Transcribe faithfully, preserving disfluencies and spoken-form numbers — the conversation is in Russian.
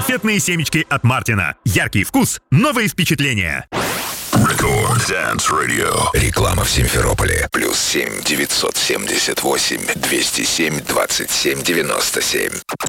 Конфетные семечки от Мартина. Яркий вкус, новые впечатления. Рекорд Dance Radio. Реклама в Симферополе. Плюс семь девятьсот семьдесят восемь двести семь двадцать семь девяносто семь.